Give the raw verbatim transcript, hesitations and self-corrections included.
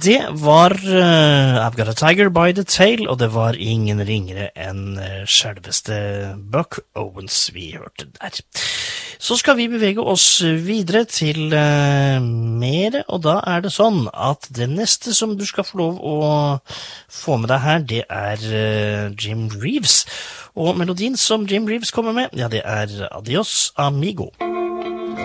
Det var uh, I've Got a Tiger by the Tail, og det var ingen ringere enn uh, selveste Buck Owens vi hørte der. Så skal vi bevege oss videre til uh, mere, og da er det sånn at det neste som du skal få lov å få med deg her, det er uh, Jim Reeves. Og melodien som Jim Reeves kommer med, ja, det er Adios Amigo.